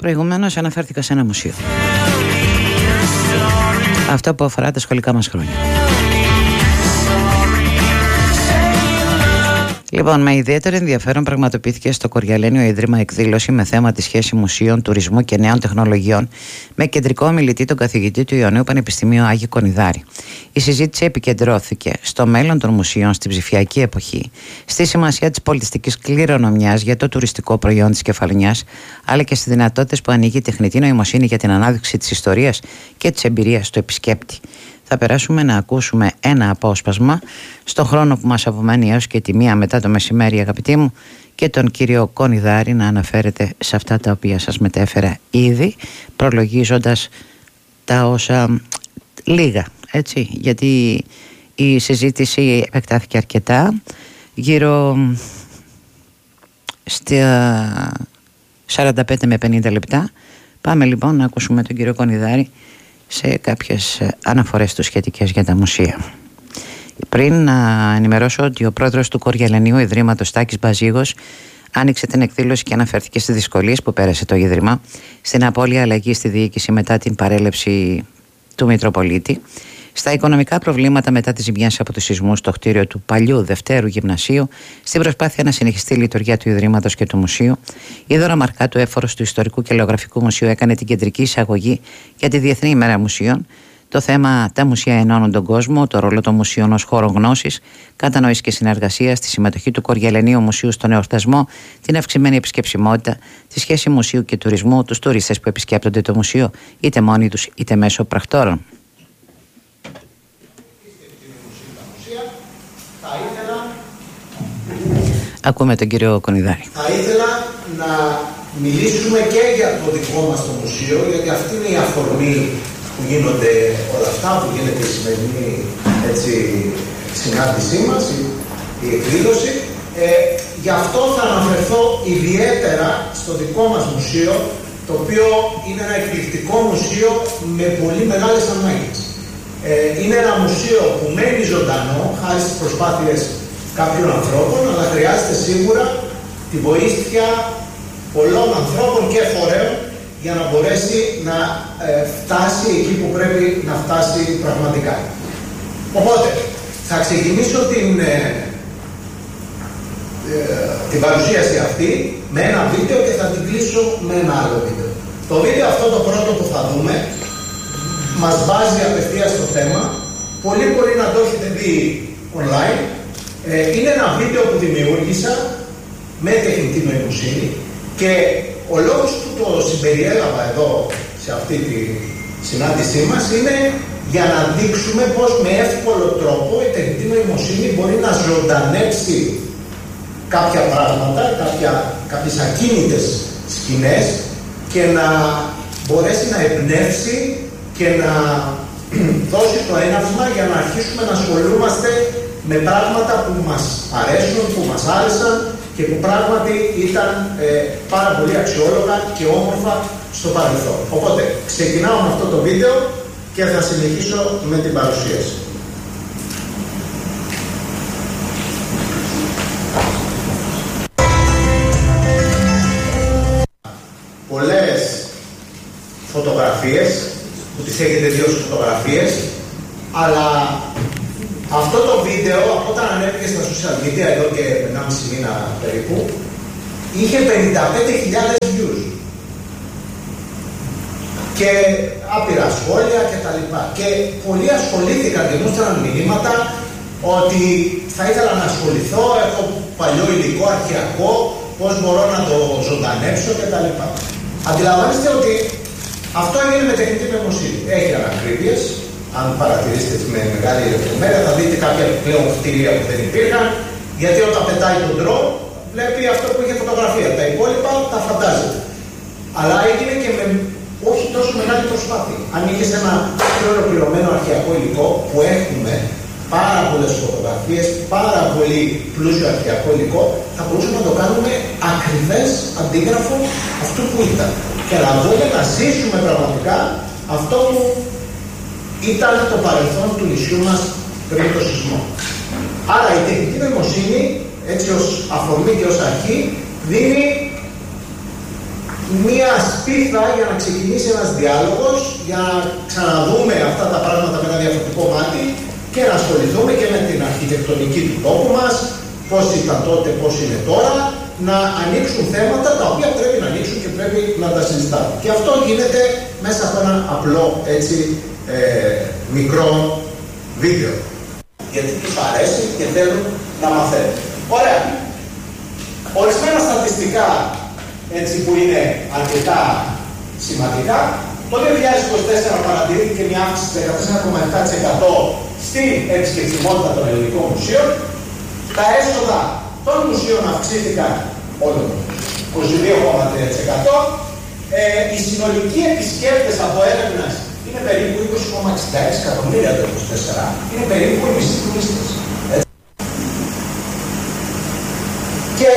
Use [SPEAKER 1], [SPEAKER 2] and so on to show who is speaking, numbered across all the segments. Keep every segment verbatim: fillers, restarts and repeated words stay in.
[SPEAKER 1] Προηγουμένως αναφέρθηκα σε ένα μουσείο. Αυτό που αφορά τα σχολικά μας χρόνια. Λοιπόν, με ιδιαίτερο ενδιαφέρον πραγματοποιήθηκε στο Κοριαλένιο Ίδρυμα εκδήλωση με θέμα τη σχέση μουσείων, τουρισμού και νέων τεχνολογιών, με κεντρικό ομιλητή τον καθηγητή του Ιωνίου Πανεπιστημίου Άγιο Κονιδάρη. Η συζήτηση επικεντρώθηκε στο μέλλον των μουσείων στην ψηφιακή εποχή, στη σημασία της πολιτιστικής κληρονομιάς για το τουριστικό προϊόν της Κεφαλονιάς, αλλά και στις δυνατότητες που ανοίγει η τεχνητή νοημοσύνη για την ανάδειξη της ιστορίας και της εμπειρίας του επισκέπτη. Θα περάσουμε να ακούσουμε ένα απόσπασμα στον χρόνο που μας απομένει έως και τη μία μετά το μεσημέρι, αγαπητοί μου, και τον κύριο Κονιδάρη να αναφέρεται σε αυτά τα οποία σας μετέφερα ήδη, προλογίζοντας τα όσα λίγα, έτσι, γιατί η συζήτηση επεκτάθηκε αρκετά γύρω στα σαράντα πέντε με πενήντα λεπτά. Πάμε λοιπόν να ακούσουμε τον κύριο Κονιδάρη σε κάποιες αναφορές του σχετικές για τα μουσεία. Πριν να ενημερώσω ότι ο πρόεδρος του Κοριαλενίου Ιδρύματος, Τάκης Μπαζίγος, άνοιξε την εκδήλωση και αναφέρθηκε στις δυσκολίες που πέρασε το Ίδρυμα στην απώλεια αλλαγή στη διοίκηση μετά την παρέλευση του Μητροπολίτη, στα οικονομικά προβλήματα μετά τις ζημιές από τους σεισμούς στο κτίριο του παλιού Δευτέρου Γυμνασίου, στην προσπάθεια να συνεχιστεί η λειτουργία του Ιδρύματος και του Μουσείου, η Δώρα Μαρκάτου, έφορος του Ιστορικού και Λεωγραφικού Μουσείου, έκανε την κεντρική εισαγωγή για τη Διεθνή ημέρα Μουσείων. Το θέμα «Τα μουσεία ενώνουν τον κόσμο», το ρόλο των μουσείων ως χώρο γνώσης, κατανόησης και συνεργασίας, τη συμμετοχή του Κοριαλενίου Μουσείου στον εορτασμό, την αυξημένη επισκεψιμότητα, τη σχέση μουσείου και τουρισμού, τους τουρίστες που επισκέπτονται το μουσείο, είτε μόνοι τους είτε μέσω πρακτόρων. Ακούμε τον κύριο Κονιδάρη.
[SPEAKER 2] Θα ήθελα να μιλήσουμε και για το δικό μας το μουσείο, γιατί αυτή είναι η αφορμή που γίνονται όλα αυτά, που γίνεται η σημερινή έτσι, συνάντησή μας, η, η εκδήλωση. Ε, γι' αυτό θα αναφερθώ ιδιαίτερα στο δικό μας μουσείο, το οποίο είναι ένα εκπληκτικό μουσείο με πολύ μεγάλες ανάγκες. Ε, είναι ένα μουσείο που μένει ζωντανό, χάρη στις προσπάθειες κάποιων ανθρώπων, αλλά χρειάζεται σίγουρα τη βοήθεια πολλών ανθρώπων και φορέων για να μπορέσει να ε, φτάσει εκεί που πρέπει να φτάσει πραγματικά. Οπότε, θα ξεκινήσω την, ε, ε, την παρουσίαση αυτή με ένα βίντεο και θα την κλείσω με ένα άλλο βίντεο. Το βίντεο αυτό, το πρώτο που θα δούμε, μας βάζει απευθείας στο θέμα. Πολλοί μπορεί να το έχετε δει online. Ε, είναι ένα βίντεο που δημιούργησα με τεχνητή νοημοσύνη και ο λόγος που το συμπεριέλαβα εδώ σε αυτή τη συνάντησή μας είναι για να δείξουμε πως με εύκολο τρόπο η τεχνητή νοημοσύνη μπορεί να ζωντανέψει κάποια πράγματα, κάποια, κάποιες ακίνητες σκηνές και να μπορέσει να εμπνεύσει και να δώσει το έναυσμα για να αρχίσουμε να ασχολούμαστε με πράγματα που μας αρέσουν, που μας άρεσαν και που πράγματι ήταν ε, πάρα πολύ αξιόλογα και όμορφα στο παρελθόν. Οπότε, ξεκινάω με αυτό το βίντεο και θα συνεχίσω με την παρουσίαση. Πολλές φωτογραφίες, που τις έχετε δει ως φωτογραφίες, αλλά αυτό το βίντεο, από όταν ανέβηκε στα social media εδώ και ενάμιση μήνα περίπου, είχε πενήντα πέντε χιλιάδες views και άπειρα σχόλια και τα λοιπά. Και πολλοί ασχολήθηκαν και μου έστειλαν μηνύματα ότι θα ήθελα να ασχοληθώ, έχω παλιό υλικό, αρχαιακό, πώς μπορώ να το ζωντανέψω και τα λοιπά. Αντιλαμβάνεστε ότι αυτό έγινε με τεχνητή νοημοσύνη. Έχει ανακρίβειες. Αν παρατηρήσετε με μεγάλη λεπτομέρεια, θα δείτε κάποια επιπλέον κτίρια που δεν υπήρχαν, γιατί όταν πετάει τον drone, βλέπει αυτό που είχε φωτογραφία. Τα υπόλοιπα τα φαντάζεται. Αλλά έγινε και με όχι τόσο μεγάλη προσπάθεια. Αν είχε ένα πιο ολοκληρωμένο αρχαιακό υλικό, που έχουμε πάρα πολλές φωτογραφίες, πάρα πολύ πλούσιο αρχαιακό υλικό, θα μπορούσαμε να το κάνουμε ακριβές αντίγραφο αυτού που ήταν. Και να δούμε, να ζήσουμε πραγματικά αυτό που ήταν το παρελθόν του νησιού μας πριν το σεισμό. Άρα η τεχνητή νοημοσύνη, έτσι ως αφορμή και ως αρχή, δίνει μία σπίθα για να ξεκινήσει ένας διάλογος, για να ξαναδούμε αυτά τα πράγματα με ένα διαφορετικό μάτι και να ασχοληθούμε και με την αρχιτεκτονική του τόπου μας, πώς ήταν τότε, πώς είναι τώρα, να ανοίξουν θέματα τα οποία πρέπει να ανοίξουν και πρέπει να τα συζητάμε. Και αυτό γίνεται μέσα από ένα απλό έτσι ε, μικρό βίντεο. Γιατί τους αρέσει και θέλουν να μαθαίνουν. Ωραία. Ορισμένα στατιστικά έτσι που είναι αρκετά σημαντικά. Το δύο χιλιάδες είκοσι τέσσερα παρατηρήθηκε μια αύξηση δεκατέσσερα κόμμα επτά τοις εκατό στην επισκεψιμότητα των ελληνικών μουσείων. Τα έσοδα των μουσείων αυξήθηκαν όλων είκοσι δύο κόμμα τρία τοις εκατό. Ε, οι συνολικοί επισκέπτες από έρευνας είναι περίπου είκοσι κόμμα εξήντα έξι εκατομμύρια το είκοσι τέσσερα. Είναι περίπου οι μισοί τουρίστες. Και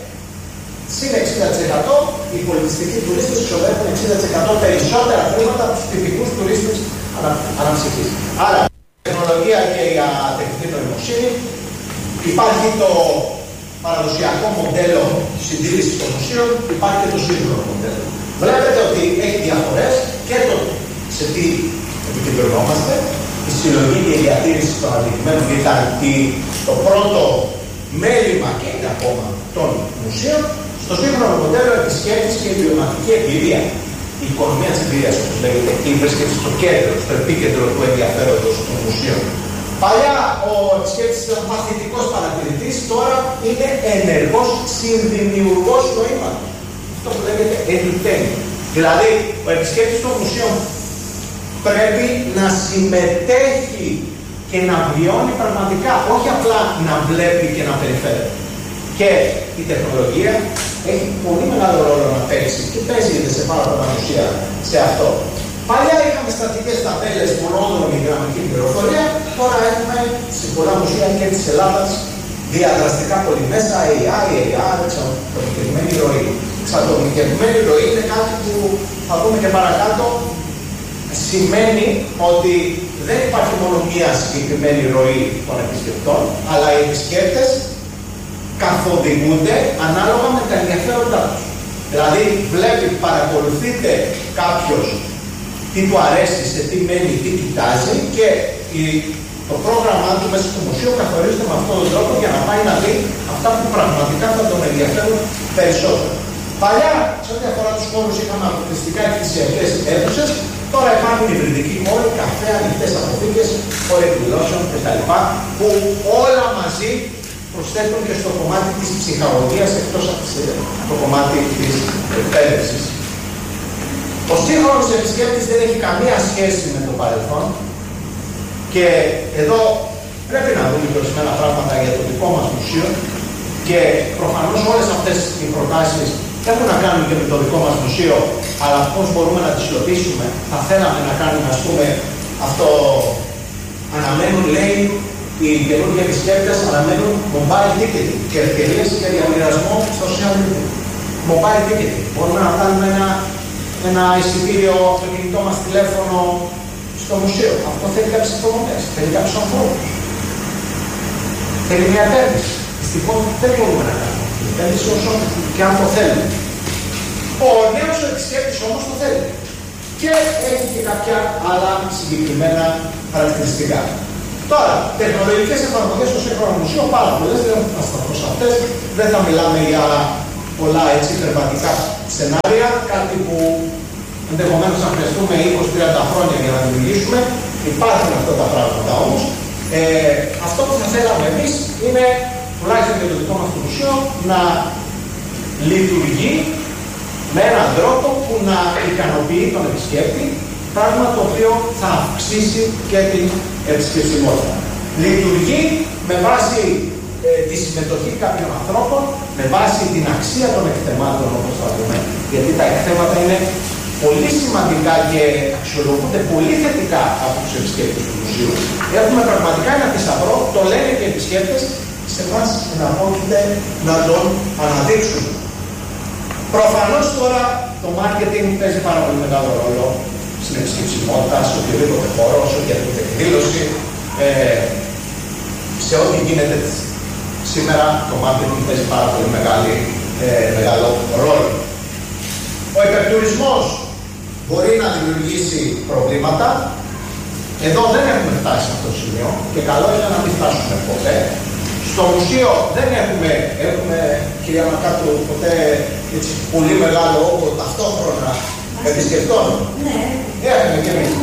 [SPEAKER 2] συν εξήντα τοις εκατό οι πολιτιστικοί τουρίστες ξοδεύουν εξήντα τοις εκατό περισσότερα χρήματα από τους τυπικούς τουρίστες αναψυχής. Άρα, η τεχνολογία και η τεχνητή νοημοσύνη, υπάρχει το παραδοσιακό μοντέλο συντήρησης των μουσείων, υπάρχει και το σύγχρονο μοντέλο. Βλέπετε ότι έχει διαφορές και το σε τι επικεντρωνόμαστε, η συλλογή και η διατήρηση των αδικημένων ήταν το πρώτο μέλημα και είναι ακόμα των μουσείων. Στο σύγχρονο μοντέλο επισκέπτης και η βιωματική εμπειρία, η οικονομία της εμπειρίας, όπως λέγεται, η βρίσκεται στο κέντρο, στο επίκεντρο του ενδιαφέροντος των μουσείων. Παλιά ο επισκέπτης ήταν μαθητικός παρατηρητής, τώρα είναι ενεργός συνδημιουργός νοήματος. Αυτό που λέγεται entertainment. Δηλαδή, ο επισκέπτης των μουσείων πρέπει να συμμετέχει και να βιώνει πραγματικά, όχι απλά να βλέπει και να περιφέρει. Και η τεχνολογία έχει πολύ μεγάλο ρόλο να παίξει και παίζει σε πάρα πολλά μουσεία σε αυτό. Παλιά είχαμε στατικές ταμπέλες, μονόδρομη γραμμική πληροφορία, τώρα έχουμε σε πολλά μουσεία και της Ελλάδας διαδραστικά πολυμέσα, έι άι, έι αρ, εξατομικευμένη ροή. Εξατομικευμένη ροή είναι κάτι που θα δούμε και παρακάτω. Σημαίνει ότι δεν υπάρχει μόνο μία συγκεκριμένη ροή των επισκεπτών, αλλά οι επισκέπτες καθοδηγούνται ανάλογα με τα ενδιαφέροντά τους. Δηλαδή, βλέπει, παρακολουθείτε κάποιος τι του αρέσει, σε τι μένει, τι κοιτάζει και η, το πρόγραμμά του μέσα στο μουσείο καθορίζεται με αυτόν τον τρόπο για να πάει να δει αυτά που πραγματικά θα τον ενδιαφέρουν περισσότερο. Παλιά, σε ό,τι αφορά τους χώρους, είχαμε αποκλειστικά εκκλησιακές αίθουσες. Τώρα υπάρχουν υβριδικοί χώροι, καφέ, ανοιχτές αποθήκες, χώροι εκδηλώσεων κτλ. Που όλα μαζί προσθέτουν και στο κομμάτι της ψυχαγωγίας εκτός από το κομμάτι της εκπαίδευσης. Ο σύγχρονος επισκέπτης δεν έχει καμία σχέση με το παρελθόν και εδώ πρέπει να δούμε και ορισμένα πράγματα για το δικό μας μουσείο και προφανώς όλες αυτές οι προτάσεις έχουν να κάνουν και με το δικό μας μουσείο, αλλά πώς μπορούμε να τις υλοποιήσουμε. Θα θέλαμε να κάνουμε, ας πούμε, αυτό. Αναμένουν, λέει, οι καινούργιοι επισκέπτες αναμένουν mobile ticketing και ευκαιρίες για διαμοιρασμό στο social media. Mobile ticketing. Μπορούμε να κάνουμε ένα, ένα εισιτήριο στο κινητό μας τηλέφωνο στο μουσείο. Αυτό θέλει κάποιες υποδομές, θέλει κάποιους ανθρώπους. Θέλει μια επένδυση. Δυστυχώς δεν μπορούμε να κάνουμε. Η επένδυση όσο και αν το θέλουμε. Ο νέος επισκέπτης όμως το θέλει. Και έχει και κάποια άλλα συγκεκριμένα χαρακτηριστικά. Τώρα, τεχνολογικές εφαρμογές στο σύγχρονο μουσείο, πάρα πολλές, δεν θα σταθώ σε αυτές. Δεν θα μιλάμε για πολλά έτσι υπερβατικά σενάρια, κάτι που ενδεχομένως θα χρειαστούμε είκοσι με τριάντα χρόνια για να δημιουργήσουμε. Υπάρχουν αυτά τα πράγματα όμως. Ε, αυτό που θα θέλαμε εμείς είναι, τουλάχιστον για το δικό μας το μουσείο, να λειτουργεί με έναν τρόπο που να ικανοποιεί τον επισκέπτη, πράγμα το οποίο θα αυξήσει και την επισκεψιμότητα. Λειτουργεί με βάση ε, τη συμμετοχή κάποιων ανθρώπων, με βάση την αξία των εκθεμάτων, όπως θα δούμε, γιατί τα εκθέματα είναι πολύ σημαντικά και αξιολογούνται πολύ θετικά από τους επισκέπτες του μουσείου. Έχουμε πραγματικά ένα θησαυρό, το λένε και οι επισκέπτες, σε εμάς εναπόκειται να τον αναδείξουν. Προφανώς τώρα το marketing παίζει πάρα πολύ μεγάλο ρόλο στην επισκεψιμότητα, σε οποιοδήποτε χώρο, σε οποιαδήποτε εκδήλωση, ε, σε ό,τι γίνεται σήμερα το marketing παίζει πάρα πολύ μεγάλη, ε, μεγάλο ρόλο. Ο υπερτουρισμός μπορεί να δημιουργήσει προβλήματα. Εδώ δεν έχουμε φτάσει σε αυτό το σημείο και καλό είναι να μην φτάσουμε ποτέ. Στο μουσείο δεν έχουμε, έχουμε κυρία Μακάτου, ποτέ έτσι πολύ μεγάλο όγκο ταυτόχρονα επισκεπτών.
[SPEAKER 3] Ναι.
[SPEAKER 2] Έχουμε και εμείς.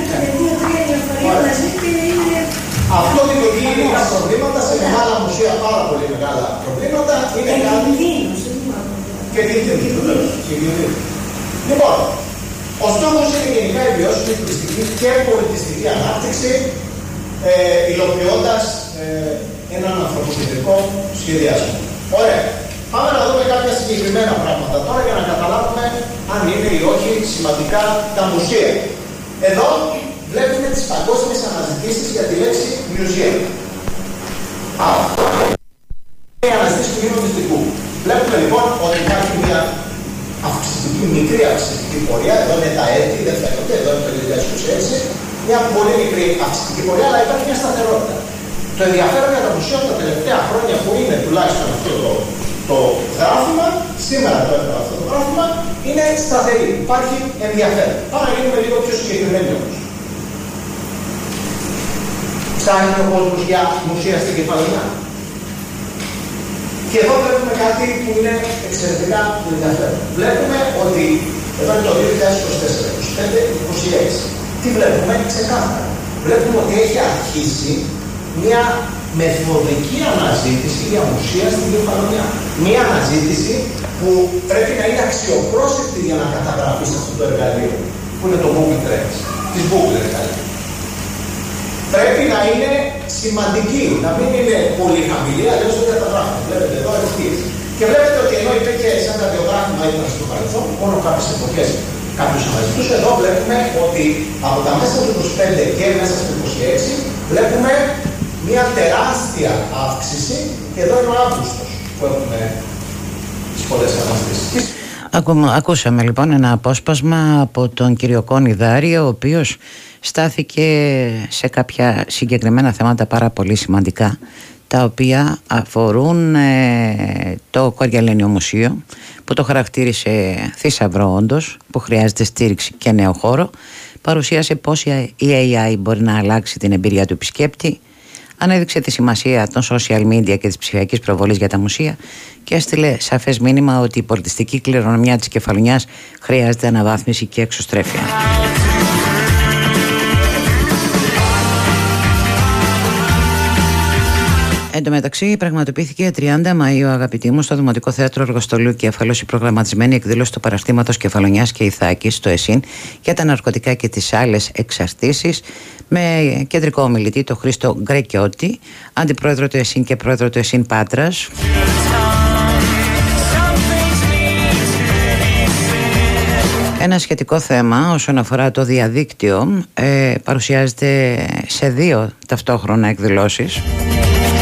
[SPEAKER 2] Αυτό δημιουργεί προβλήματα σε μεγάλα μουσεία, πάρα πολύ μεγάλα προβλήματα. Είναι κάτι. Και κινδύνους. Λοιπόν, ο στόχος είναι γενικά η βιώσιμη τουριστική και πολιτιστική ανάπτυξη, ε, υλοποιώντας ε, έναν ανθρωποκεντρικό σχεδιασμό. Ωραία. Πάμε να δούμε κάποια συγκεκριμένα πράγματα τώρα για να καταλάβουμε αν είναι ή όχι σημαντικά τα μουσεία. Εδώ βλέπουμε τις παγκόσμιες αναζητήσεις για τη λέξη museum. Αυτό είναι η αναζήτηση του μήνου μυστικού. Βλέπουμε λοιπόν ότι υπάρχει μια αυξητική, μικρή αυξητική πορεία. Εδώ είναι τα έτη, δεν φαίνονται, εδώ είναι το δύο χιλιάδες είκοσι έξι. Μια πολύ μικρή αυξητική πορεία, αλλά υπάρχει μια σταθερότητα. Το ενδιαφέρον για τα μουσεία τα τελευταία χρόνια που είναι τουλάχιστον αυτό το, το γράφημα, σήμερα το έβγαλα αυτό το γράφημα, είναι σταθερή. Υπάρχει ενδιαφέρον. Πάμε να γίνουμε λίγο πιο συγκεκριμένοι όμως. Ψάχνει ο κόσμος για μουσεία στην Κεφαλονιά. Και εδώ βλέπουμε κάτι που είναι εξαιρετικά ενδιαφέρον. Βλέπουμε ότι εδώ είναι το δύο χιλιάδες είκοσι τέσσερα, είκοσι πέντε, είκοσι έξι. Τι βλέπουμε ξεκάθαρα. Βλέπουμε ότι έχει αρχίσει μια μεθοδική αναζήτηση για μουσεία στην Κεφαλονιά. Μια αναζήτηση που πρέπει να είναι αξιοπρόσεκτη για να καταγραφεί σε αυτό το εργαλείο, που είναι το Google Trends, της Google εργαλείο. Πρέπει να είναι σημαντική, να μην είναι πολύ χαμηλή, αλλιώς δεν καταγράφεται. Βλέπετε εδώ ευθείες. Και βλέπετε ότι ενώ υπήρχε σαν ραδιογράφημα ήταν στο παρελθόν, μόνο κάποιες εποχές κάποιος αναζητούσε, εδώ βλέπουμε ότι από τα μέσα του είκοσι πέντε και μέσα στο είκοσι έξι βλέπουμε μια τεράστια αύξηση και εδώ είναι ο Αύγουστος που έχουμε τις πολλές αναζητήσεις.
[SPEAKER 1] Ακούσαμε λοιπόν ένα απόσπασμα από τον κύριο Κονιδάρη, ο οποίος στάθηκε σε κάποια συγκεκριμένα θέματα πάρα πολύ σημαντικά, τα οποία αφορούν ε, το Κοριαλένιο Μουσείο, που το χαρακτήρισε θησαυρό όντως, που χρειάζεται στήριξη και νέο χώρο. Παρουσίασε πώς η έι άι μπορεί να αλλάξει την εμπειρία του επισκέπτη, ανέδειξε τη σημασία των social media και της ψηφιακής προβολής για τα μουσεία και έστειλε σαφές μήνυμα ότι η πολιτιστική κληρονομιά της Κεφαλονιάς χρειάζεται αναβάθμιση και εξωστρέφεια. Εν τω μεταξύ, πραγματοποιήθηκε τριάντα Μαΐου, αγαπητοί μου, στο Δημοτικό Θέατρο Αργοστολίου Κέφαλος η προγραμματισμένη εκδήλωση του Παραστήματος Κεφαλονιάς και Ιθάκης στο ΕΣΥΝ για τα ναρκωτικά και τις άλλες εξαρτήσεις, με κεντρικό ομιλητή τον Χρήστο Γκρεκιώτη, αντιπρόεδρο του ΕΣΥΝ και πρόεδρο του ΕΣΥΝ Πάτρας. Ένα σχετικό θέμα όσον αφορά το διαδίκτυο ε, παρουσιάζεται σε δύο ταυτόχρονα εκδηλώσεις.